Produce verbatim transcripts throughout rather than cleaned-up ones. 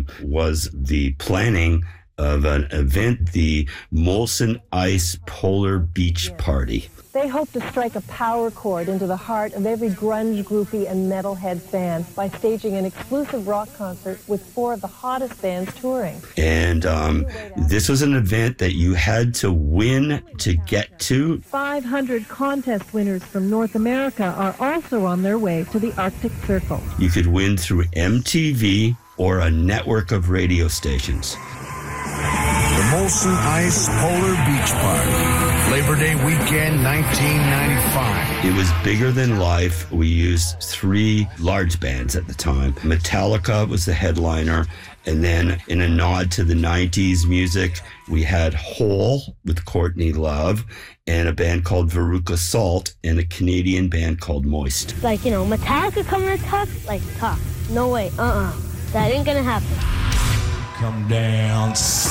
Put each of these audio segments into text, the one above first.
was the planning of an event, the Molson Ice Polar Beach Party. They hope to strike a power chord into the heart of every grunge groupie and metalhead fan by staging an exclusive rock concert with four of the hottest bands touring. And um, this was an event that you had to win to get to. five hundred contest winners from North America are also on their way to the Arctic Circle. You could win through M T V or a network of radio stations. The Molson Ice Polar Beach Party, Labor Day weekend, nineteen ninety-five. It was bigger than life. We used three large bands at the time. Metallica was the headliner. And then in a nod to the nineties music, we had Hole with Courtney Love and a band called Veruca Salt and a Canadian band called Moist. Like, you know, Metallica coming to talk? Like, talk. No way. Uh-uh. That ain't gonna happen. Come down.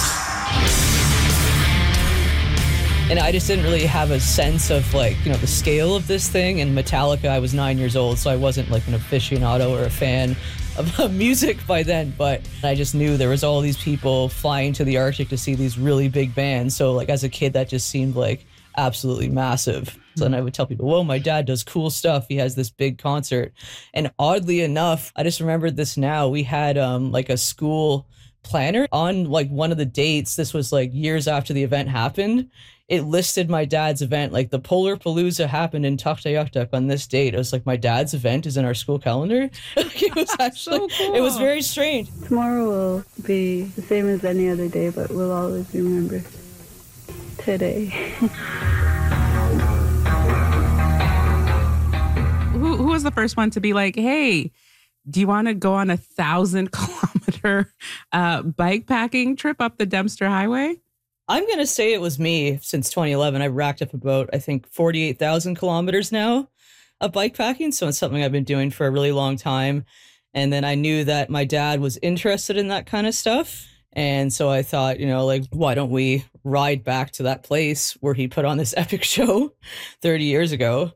And I just didn't really have a sense of, like, you know, the scale of this thing. And Metallica, I was nine years old, so I wasn't like an aficionado or a fan of music by then. But I just knew there was all these people flying to the Arctic to see these really big bands. So, like, as a kid, that just seemed like absolutely massive. So then I would tell people, whoa, my dad does cool stuff. He has this big concert. And oddly enough, I just remembered this now. We had um like a school planner on like one of the dates. This was like years after the event happened. It listed my dad's event, like the Polar Palooza happened in Tuktoyaktuk on this date. It was like, my dad's event is in our school calendar. It was actually, so cool. It was very strange. Tomorrow will be the same as any other day, but we'll always remember today. who, who was the first one to be like, hey, do you want to go on a thousand kilometer uh, bike packing trip up the Dempster Highway? I'm going to say it was me. Since twenty eleven, I've racked up about, I think, forty-eight thousand kilometers now of bike packing. So it's something I've been doing for a really long time. And then I knew that my dad was interested in that kind of stuff. And so I thought, you know, like, why don't we ride back to that place where he put on this epic show thirty years ago?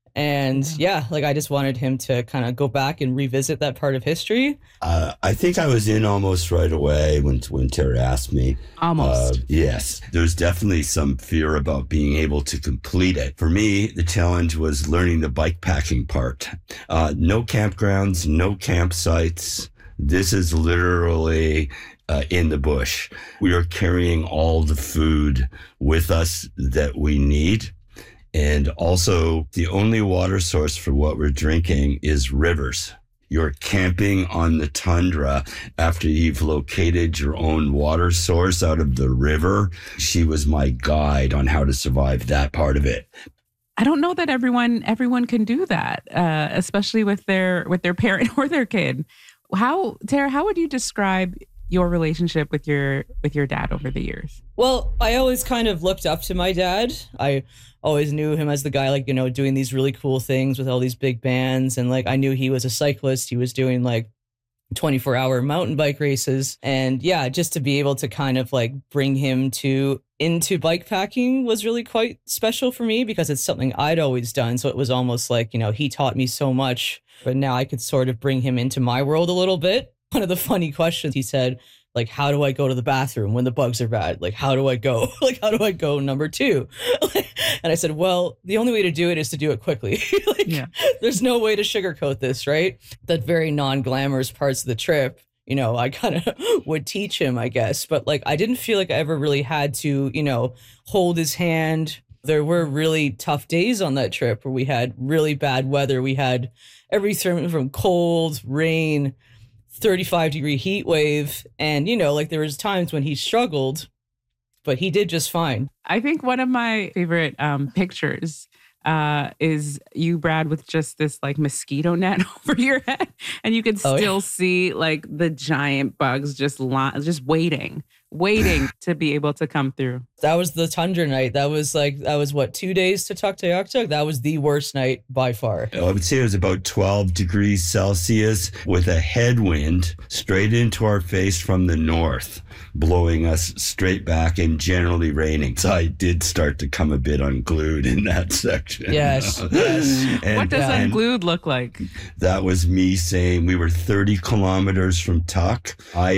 And yeah, like I just wanted him to kind of go back and revisit that part of history. Uh, I think I was in almost right away when when Tara asked me. Almost. Uh, yes. There's definitely some fear about being able to complete it. For me, the challenge was learning the bike packing part. Uh, no campgrounds, no campsites. This is literally uh, in the bush. We are carrying all the food with us that we need. And also, the only water source for what we're drinking is rivers. You're camping on the tundra after you've located your own water source out of the river. She was my guide on how to survive that part of it. I don't know that everyone everyone can do that, uh, especially with their with their parent or their kid. How, Tara, how would you describe your relationship with your with your dad over the years? Well, I always kind of looked up to my dad. I always knew him as the guy, like, you know, doing these really cool things with all these big bands. And like, I knew he was a cyclist. He was doing like twenty-four hour mountain bike races. And yeah, just to be able to kind of like bring him to into bike packing was really quite special for me because it's something I'd always done. So it was almost like, you know, he taught me so much, but now I could sort of bring him into my world a little bit. One of the funny questions he said, like, how do I go to the bathroom when the bugs are bad? Like, how do I go? Like, how do I go number two? And I said, well, the only way to do it is to do it quickly. Like, yeah. There's no way to sugarcoat this, right? That very non-glamorous parts of the trip, you know, I kind of would teach him, I guess. But like, I didn't feel like I ever really had to, you know, hold his hand. There were really tough days on that trip where we had really bad weather. We had everything from cold, rain, thirty-five degree heat wave. And, you know, like there was times when he struggled, but he did just fine. I think one of my favorite um, pictures uh, is you, Brad, with just this like mosquito net over your head. And you could still oh, yeah. see like the giant bugs just li- just waiting, waiting to be able to come through. That was the tundra night. That was like, that was what, two days to Tuktoyaktuk? That was the worst night by far. I would say it was about twelve degrees Celsius with a headwind straight into our face from the north, blowing us straight back and generally raining. So I did start to come a bit unglued in that section. Yes, yes. And, what does and unglued look like? That was me saying we were thirty kilometers from Tuk. I